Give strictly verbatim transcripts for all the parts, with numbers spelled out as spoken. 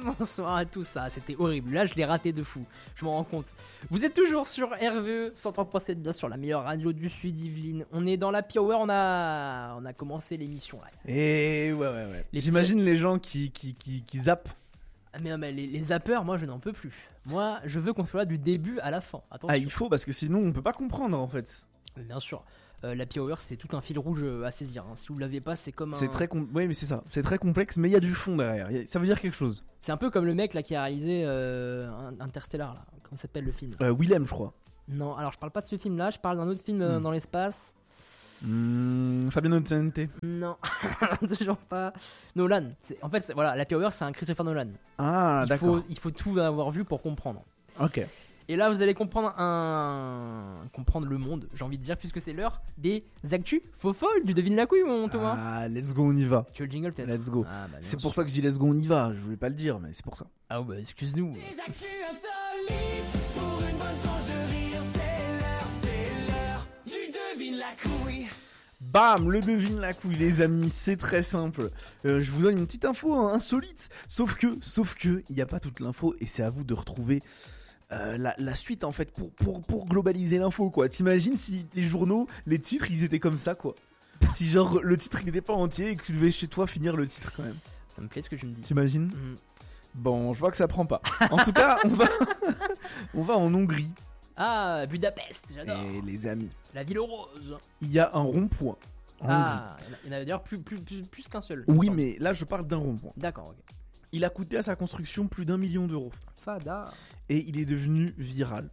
Bonsoir à tous, ça c'était horrible, là je l'ai raté de fou, je m'en rends compte. Vous êtes toujours sur R V E cent trois point sept, bien sûr la meilleure radio du Sud Yvelines. On est dans la Hour, on a on a commencé l'émission là. Et ouais ouais ouais. Les J'imagine petits... les gens qui qui qui, qui zappent. Ah mais non mais les, les zappeurs, moi je n'en peux plus. Moi je veux qu'on soit là du début à la fin. Attention. Ah il faut parce que sinon on peut pas comprendre en fait. Bien sûr. Euh, la Hour c'est tout un fil rouge à saisir. Hein. Si vous l'avez pas, c'est comme un. C'est très com... oui mais c'est ça. C'est très complexe, mais il y a du fond derrière. A... Ça veut dire quelque chose. C'est un peu comme le mec là qui a réalisé euh, Interstellar là. Comment s'appelle le film là euh, Willem, je crois. Non, alors je parle pas de ce film là. Je parle d'un autre film euh, hmm. dans l'espace. Mmh, Fabien Ottente. Non, toujours pas. Nolan. C'est... En fait, c'est... voilà, la Hour c'est un Christopher Nolan. Ah il d'accord. Faut, il faut tout avoir vu pour comprendre. Ok. Et là, vous allez comprendre un, comprendre le monde, j'ai envie de dire, puisque c'est l'heure des actus faux folles du devine la couille, mon Thomas. Ah, let's go, on y va. Tu veux le jingle peut-être? Let's go. Ah, bah, c'est sûr. pour ça que je dis let's go, on y va. Je voulais pas le dire, mais c'est pour ça. Ah bah excuse-nous. Des actus insolites pour une bonne tranche de rire, c'est l'heure, c'est l'heure du devine la couille. Bam, le devine la couille, les amis, c'est très simple. Euh, je vous donne une petite info hein, insolite, sauf que, sauf que, il y a pas toute l'info et c'est à vous de retrouver. Euh, la, la suite en fait pour, pour, pour globaliser l'info quoi. T'imagines si les journaux, les titres ils étaient comme ça quoi. Si genre le titre il était pas entier et que tu devais chez toi finir le titre quand même. Ça me plaît ce que tu me dis. T'imagines mmh. Bon je vois que ça prend pas. En tout cas on va, on va en Hongrie. Ah Budapest, j'adore. Et les amis, la ville rose. il y a un rond-point en Ah il y en a d'ailleurs plus, plus, plus, plus qu'un seul. Hongrie. Oui mais là je parle d'un rond-point. D'accord ok. Il a coûté à sa construction plus d'un million d'euros. Fada. Et il est devenu viral.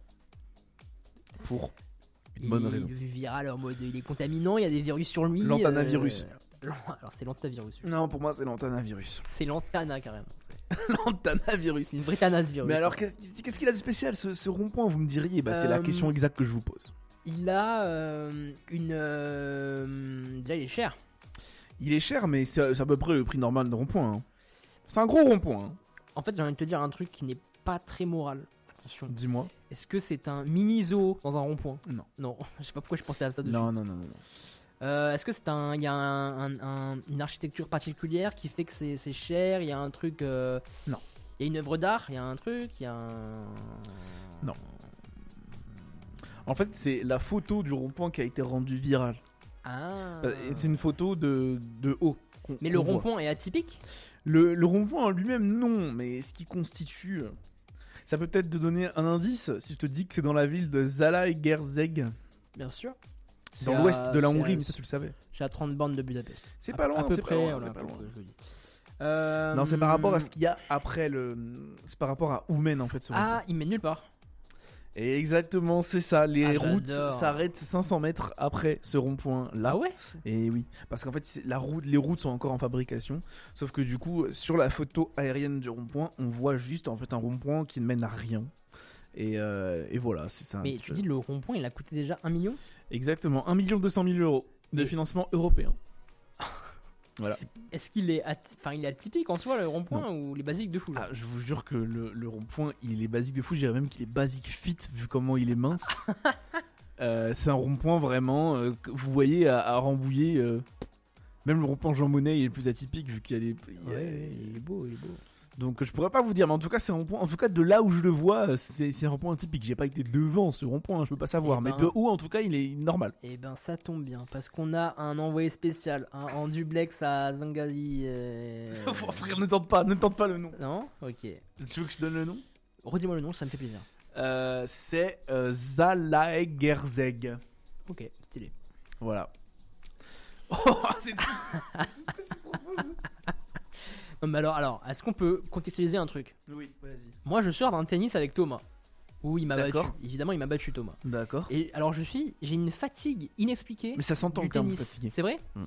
Pour une il bonne est raison. Viral en mode il est contaminant, il y a des virus sur lui. L'antanavirus. Euh... Alors c'est l'antavirus. Non, pour moi c'est l'antanavirus. C'est l'antana carrément. L'antanavirus. C'est une britanase virus. Mais alors qu'est-ce, qu'est-ce qu'il a de spécial ce, ce rond-point vous me diriez? Bah c'est euh... la question exacte que je vous pose. Il a euh, une... Euh... Déjà il est cher. Il est cher mais c'est, c'est à peu près le prix normal de rond-point. Hein. C'est un gros rond-point. Hein. En fait j'ai envie de te dire un truc qui n'est pas très moral. Attention. Dis-moi. Est-ce que c'est un mini zoo dans un rond-point? Non. Non, je sais pas pourquoi je pensais à ça de non, suite. non, non, non, non. Euh, est-ce que c'est un, il y a un, un, un, une architecture particulière qui fait que c'est, c'est cher? Il y a un truc. Euh... Non. Il y a une œuvre d'art. Il y a un truc. Il y a un. Non. En fait, c'est la photo du rond-point qui a été rendue virale. Ah. Et c'est une photo de de haut. Mais le rond-point est atypique? Le, le rond-point en lui-même, non. Mais ce qui constitue. Ça peut peut-être te donner un indice si je te dis que c'est dans la ville de Zalaegerszeg. Bien sûr. Dans c'est l'ouest à, de la c'est Hongrie, à, mais ça tu le savais. C'est à trente bornes de Budapest. C'est pas loin, à peu c'est près, pas loin, voilà, c'est pas loin. je le dis. Euh... Non, c'est par rapport à ce qu'il y a après le. C'est par rapport à où mène en fait ce Ah, il mène nulle part. Et exactement, c'est ça. Les ah, routes j'adore. s'arrêtent cinq cents mètres après ce rond-point là. Ah ouais. Et oui, parce qu'en fait, c'est, la route, les routes sont encore en fabrication. Sauf que du coup, sur la photo aérienne du rond-point, on voit juste en fait un rond-point qui ne mène à rien. Et, euh, et voilà, c'est ça. Mais tu dis le rond-point, il a coûté déjà un million? Exactement, un million deux cent mille euros de Mais... financement européen. Voilà. Est-ce qu'il est, ati... enfin, il est atypique en soi le rond-point non. Ou il est basique de fou? Ah, je vous jure que le, le rond-point, il est basique de fou. Je dirais même qu'il est basique fit vu comment il est mince. euh, c'est un rond-point vraiment euh, que vous voyez à, à Rambouillet. Euh, même le rond-point Jean Monnet, il est plus atypique vu qu'il y a des. Il, ouais, ouais, il est beau, il est beau. Donc je pourrais pas vous dire, mais en tout cas c'est un rond-point. En tout cas de là où je le vois, c'est, c'est un rond-point typique. J'ai pas été devant ce rond-point, je peux pas savoir. Et mais ben... de haut, en tout cas, il est normal. Et ben ça tombe bien parce qu'on a un envoyé spécial hein, en duplex à Zangazi. Euh... Frère, ne tente pas, ne tente pas le nom. Non, ok. Tu veux que je donne le nom? Redis-moi le nom, ça me fait plaisir. Euh, c'est euh, Zalaegerszeg. Ok, stylé. Voilà. Oh, c'est tout, c'est tout ce que je propose. Non, mais alors, alors, est-ce qu'on peut contextualiser un truc? Oui, vas-y. Moi, je sors d'un tennis avec Thomas. Où il m'a D'accord. battu. Évidemment, il m'a battu, Thomas. D'accord. Et alors, je suis, j'ai une fatigue inexpliquée. Mais ça s'entend du quand même tennis. fatigué. C'est vrai? Hmm.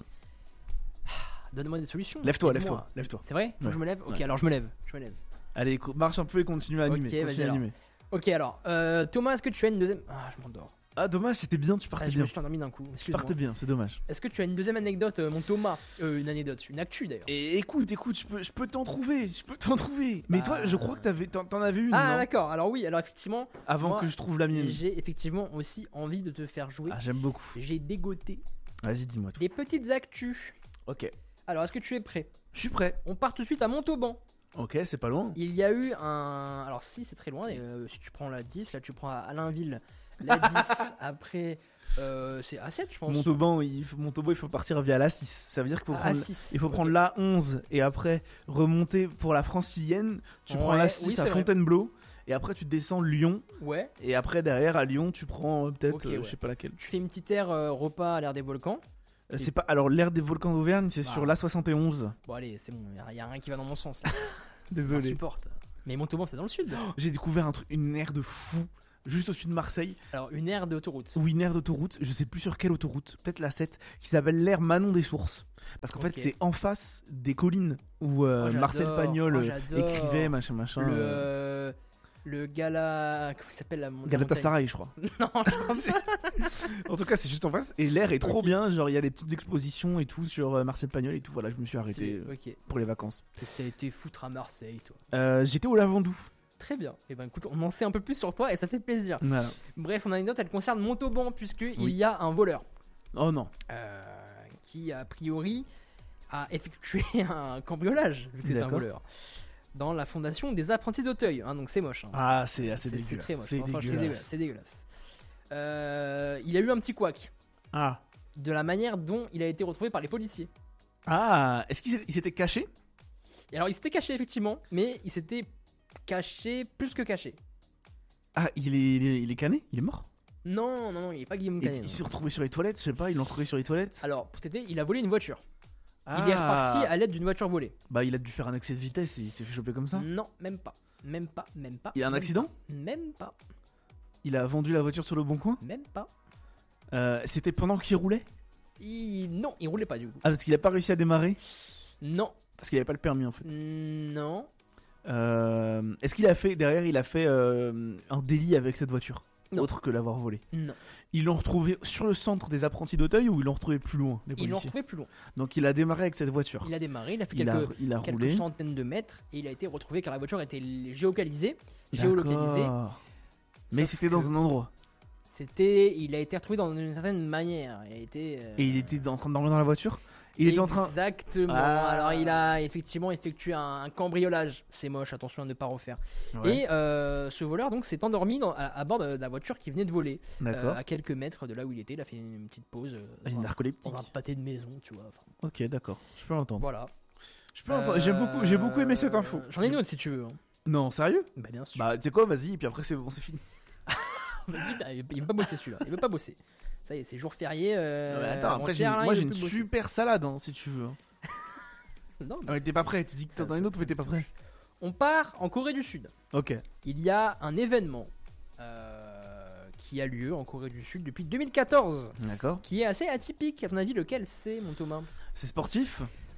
Donne-moi des solutions. Lève-toi, Aide-moi. lève-toi, lève-toi. C'est vrai? Faut Ouais. que je me lève? Ok, Ouais. alors je me lève. Je me lève. Allez, marche un peu et continue à animer. Ok, continue vas-y, à alors. animer. Ok, alors, euh, Thomas, est-ce que tu as une deuxième. Ah, je m'endors. Ah, dommage, c'était bien, tu Ah, partais je me bien. suis endormi d'un coup. Tu Excuse-moi. partais bien, c'est dommage. Est-ce que tu as une deuxième anecdote, euh, mon Thomas? Euh, une anecdote, une actu d'ailleurs. Et écoute, écoute, je peux, je peux t'en trouver, je peux t'en trouver. Mais Bah... toi, je crois que t'avais, t'en, t'en avais une, Ah, non? d'accord. Alors oui, alors effectivement. Avant moi, que je trouve la mienne. J'ai effectivement aussi envie de te faire jouer. Ah, j'aime beaucoup. J'ai dégoté Vas-y, dis-moi tout. des petites actus. Ok. Alors, est-ce que tu es prêt? Je suis prêt. On part tout de suite à Montauban. Ok, c'est pas loin. Il y a eu un. Alors, si, c'est très loin. Et, euh, si tu prends la dix, là, tu prends à Allainville. La dix, après, euh, c'est A sept, je pense. Montauban, il faut, Montauban, il faut partir via l'A six. Ça veut dire qu'il faut Ah, prendre, A six. il faut Ok. prendre l'A onze et après remonter pour la francilienne. Tu prends Ouais, l'A six oui, c'est à vrai. Fontainebleau et après tu descends Lyon. Ouais. Et après, derrière, à Lyon, tu prends euh, peut-être, Ok, euh, ouais. je sais pas laquelle. Tu fais une petite aire euh, repas à l'air des volcans. Euh, C'est pas. Alors, l'aire des volcans d'Auvergne, c'est Bah. sur l'A soixante et onze. Bon, allez, c'est bon. Il y a rien qui va dans mon sens. Là. Désolé. Supporte. Mais Montauban, c'est dans le sud. J'ai découvert un truc, une aire de fou, juste au sud de Marseille. Alors, une aire d'autoroute. Ou une aire d'autoroute, je sais plus sur quelle autoroute, peut-être la sept, qui s'appelle l'aire Manon des Sources. Parce qu'en Ok. fait, c'est en face des collines où euh, Oh, j'adore. Marcel Pagnol Oh, euh, j'adore. écrivait, machin, machin. Le, euh, euh, le gala. Comment il s'appelle la mon- Galatasaray, je crois. la montagne Non, je pense pas. En tout cas, c'est juste en face. Et l'air est trop Ok. bien. Genre, il y a des petites expositions et tout sur euh, Marcel Pagnol et tout. Voilà, je me suis arrêté euh, Ok. pour les vacances. Qu'est-ce que t'as été foutre à Marseille, toi. Euh, J'étais au Lavandou. Très bien. Et ben écoute, on en sait un peu plus sur toi et ça fait plaisir. Voilà. Bref, mon anecdote, elle concerne Montauban, puisqu'il Oui. y a un voleur Oh non. euh, qui, a priori, a effectué un cambriolage, vu que c'est un D'accord. voleur, dans la fondation des apprentis d'Auteuil. Hein, donc c'est moche. Hein, Ah, c'est assez c'est c'est dégueulasse. très moche. C'est Franchement, dégueulasse. C'est dégueulasse. Euh, il a eu un petit couac Ah. de la manière dont il a été retrouvé par les policiers. Ah, est-ce qu'il s'est- il s'était caché? Et alors, il s'était caché, effectivement, mais il s'était caché plus que caché. Ah, il est, il est, il est cané? Il est mort? Non, non, non, il n'est pas Guillaume Et Canet. il s'est retrouvé sur les toilettes, je sais pas, ils l'ont retrouvé sur les toilettes. Alors, pour t'aider, il a volé une voiture. Ah. Il est reparti à l'aide d'une voiture volée. Bah, il a dû faire un excès de vitesse et il s'est fait choper comme ça. Non, même pas. Même pas, même pas. Il a un même accident? pas, Même pas, Il a vendu la voiture sur le bon coin? même pas. Euh, C'était pendant qu'il roulait? Il... Non, il roulait pas du coup. Ah, parce qu'il a pas réussi à démarrer? Non, Parce qu'il avait pas le permis en fait. non, Euh, Est-ce qu'il a fait, derrière, il a fait euh, un délit avec cette voiture? Non. Autre que l'avoir volée. non. Ils l'ont retrouvé sur le centre des apprentis d'Auteuil ou ils l'ont retrouvé plus loin, les Ils l'ont policiers? retrouvé plus loin. Donc il a démarré avec cette voiture. Il a démarré, il a fait Il a, quelques, il a quelques roulé. centaines de mètres et il a été retrouvé car la voiture était géolocalisée. Géolocalisée. D'accord. Mais Sauf c'était que- dans un endroit. C'était, il a été retrouvé dans une certaine manière. Il a été. euh, Et il était en train de dormir dans la voiture? Il était en train. Exactement. Ah. Alors il a effectivement effectué un, un cambriolage. C'est moche, attention à ne pas refaire. Ouais. Et euh, ce voleur donc s'est endormi dans- à, à bord de la voiture qui venait de voler. D'accord. Euh, à quelques mètres de là où il était. Il a fait une petite pause euh, Ah, une dans, un, narcoleptique. dans un pâté de maison, tu vois. Enfin, Ok, d'accord. Je peux l'entendre. voilà. Je peux l'entendre. J'ai beaucoup, j'ai beaucoup aimé cette info. Euh, J'en ai une autre si tu veux. hein. Non, sérieux? Bah bien sûr. Bah, tu sais quoi, vas-y, et puis après, c'est bon, c'est fini. Vas-y, bah, il il veut pas bosser celui-là. Il veut pas bosser. Ça y est, c'est jour férié. Euh, Ouais, attends, après, j'ai- avant-hier, là, moi il j'ai veut une plus bosser. super salade, hein, si tu veux. hein. Non, Ah, mais t'es pas prêt, tu dis que Ça, t'en as ça, une autre, ça mais t'es pas prêt. On part en Corée du Sud. Ok. Il y a un événement euh, qui a lieu en Corée du Sud depuis deux mille quatorze, D'accord. qui est assez atypique. À ton avis, lequel c'est, mon Thomas? C'est sportif?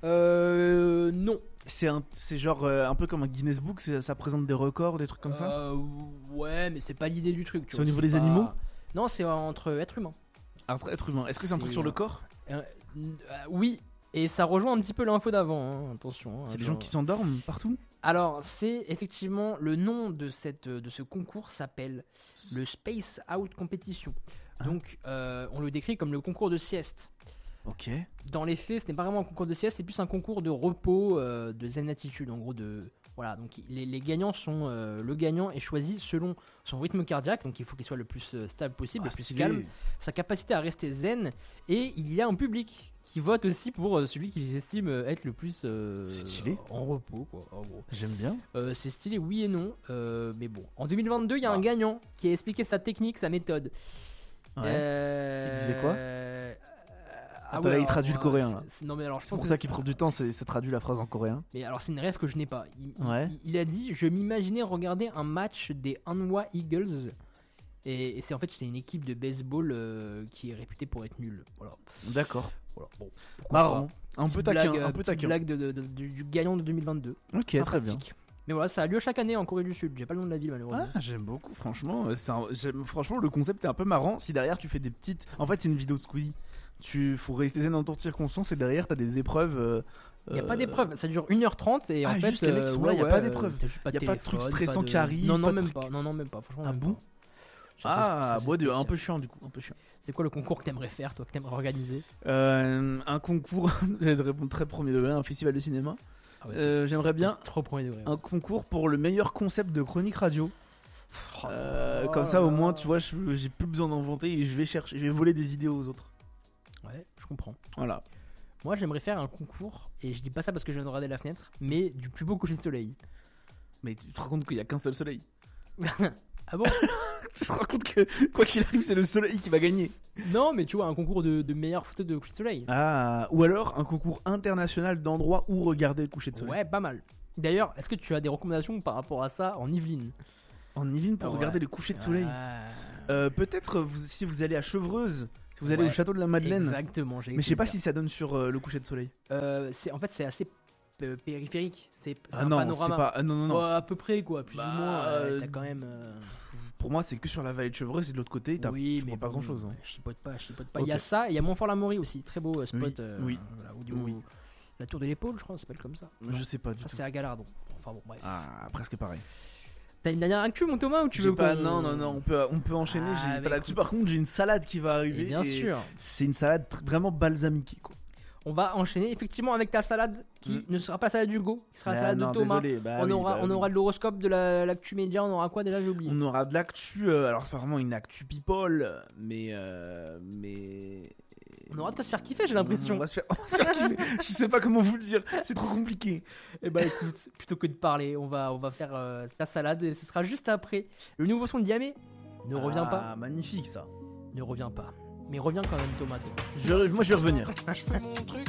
Euh. Non. C'est un, c'est genre euh, un peu comme un Guinness Book, c'est- ça présente des records, des trucs comme ça? Euh, ouais, mais c'est pas l'idée du truc. tu C'est vois, au niveau c'est des pas- animaux? Non, c'est entre êtres humains. Un être humain. Est-ce que c'est un truc C'est- sur le corps? Euh, n- euh, oui, et ça rejoint un petit peu l'info d'avant. hein, Attention. hein, C'est des genre- gens qui s'endorment partout? Alors, c'est effectivement le nom de, cette, de ce concours s'appelle le Space Out Competition. Ah. Donc, euh, on le décrit comme le concours de sieste. Ok. Dans les faits, ce n'est pas vraiment un concours de sieste, c'est plus un concours de repos, euh, de zen attitude, en gros. De voilà. Donc, les, les gagnants sont euh, le gagnant est choisi selon son rythme cardiaque, donc il faut qu'il soit le plus euh, stable possible, Ah, le plus stylé. calme, sa capacité à rester zen, et il y a un public qui vote aussi pour euh, celui qu'ils estiment euh, être le plus euh, C'est stylé. en repos, quoi. En gros. J'aime bien. Euh, c'est stylé, oui et non, euh, mais bon. En deux mille vingt-deux, il y a Ah. un gagnant qui a expliqué sa technique, sa méthode. Ouais. Euh, Il disait quoi euh, ah Attends, là, ouais, il alors, traduit le euh, coréen, là. c'est- c'est- Non mais alors, je C'est pense pour que- ça qu'il prend du temps, c'est- ça traduit la phrase en coréen. Mais alors, c'est une rêve que je n'ai pas. Il, il- Ouais. il- il a dit, je m'imaginais regarder un match des Hanwha Eagles. Et, et c'est en fait c'est une équipe de baseball euh, qui est réputée pour être nulle. Voilà. D'accord. Voilà. Bon. pourquoi Marrant. pas. Un Petite peu taquin. blague, euh, Un peu petite taquin. blague de- de- de- du, du gagnant de deux mille vingt-deux. Ok, très bien. Sympathique. Mais voilà, ça a lieu chaque année en Corée du Sud. J'ai pas le nom de la ville malheureusement. Ah, j'aime beaucoup, franchement. euh, c'est un- j'aime- Franchement, le concept est un peu marrant. Si derrière tu fais des petites. En fait, c'est une vidéo de Squeezie. Tu faut rester zen dans toutes circonstances et derrière t'as des épreuves. euh, Il n'y a euh, pas d'épreuve, ça dure une heure trente et en Ah, fait juste les mecs euh, sont là, ouais, y a pas ouais, d'épreuve. euh, t'as juste pas Y a pas de trucs téléphone, stressants pas de- qui arrivent, Non non pas de même trucs- pas, non non même pas, franchement. Ah même bon pas. Ça, c'est- Ah, ça, c'est bois de un spécial. peu chiant du coup, un peu chiant. C'est quoi le concours que t'aimerais faire toi, que t'aimerais organiser? Euh, un concours, j'allais te répondre très premier degré, un festival de cinéma. Ah ouais, Euh, J'aimerais bien trop premier degré. un concours pour le meilleur concept de chronique radio. Oh, Euh, oh comme là ça, au là. moins, tu vois, je- j'ai plus besoin d'inventer et je vais chercher, je vais voler des idées aux autres. Ouais, je comprends. Voilà. Moi, j'aimerais faire un concours, et je dis pas ça parce que je viens de regarder la fenêtre, mais du plus beau coucher de soleil. Mais tu te rends compte qu'il y a qu'un seul soleil. Ah bon? Tu te rends compte que quoi qu'il arrive, c'est le soleil qui va gagner. Non, mais tu vois, un concours de, de meilleure photo de coucher de soleil. Ah, ou alors un concours international d'endroits où regarder le coucher de soleil. Ouais, pas mal. D'ailleurs, est-ce que tu as des recommandations par rapport à ça en Yvelines? En Yvelines pour Ah ouais. regarder le coucher de soleil. Ouais. Euh, Peut-être vous, si vous allez à Chevreuse, si vous allez Ouais, au château de la Madeleine. Exactement, j'ai Mais je sais pas si ça donne sur euh, le coucher de soleil. Euh, c'est, en fait, c'est assez euh, périphérique. C'est, c'est Ah un non, c'est panorama. pas. Ah non, non, non. Ouais, à peu près, quoi. Plus Bah, ou moins. euh, euh, T'as quand même. euh, Pour moi, c'est que sur la vallée de Chevreuse et de l'autre côté, t'as Oui, tu mais vois pas bon, grand chose. Je chipote pas, je chipote pas. Il y a Ok. ça, et il y a Montfort-l'Amaury aussi. Très beau euh, spot. Oui, euh, oui, voilà, où- oui. où- La tour de l'épaule, je crois, ça s'appelle comme ça. Je sais pas du Ça, tout. c'est à Galardon. Enfin bon, bref. Ah, presque pareil. T'as une dernière actu, mon Thomas, ou tu J'ai veux pas, qu'on- non, non, non, on peut, on peut enchaîner. Ah, j'ai bah, pas l'actu. écoute. Par contre, j'ai une salade qui va Et arriver. bien et sûr. C'est une salade tr- vraiment balsamiquée, quoi. On va enchaîner effectivement avec ta salade qui Mm. ne sera pas salade d'Hugo, qui sera la Ah, salade non, de Thomas. désolé. Bah on oui, aura, bah on oui. aura de l'horoscope de la- l'actu média, on aura quoi déjà, j'ai oublié. On aura de l'actu. euh, alors, c'est pas vraiment une actu people, mais. euh, mais. On aura de quoi se faire kiffer, j'ai l'impression. On va se faire, on va se faire kiffer. Je sais pas comment vous le dire, c'est trop compliqué. Et bah écoute, plutôt que de parler, on va, on va faire euh, ta salade et ce sera juste après. Le nouveau son de Diamé ne revient pas, Ah, magnifique ça. ne revient pas. Mais reviens quand même Thomas, toi. Je, moi je vais revenir. Je fais mon truc.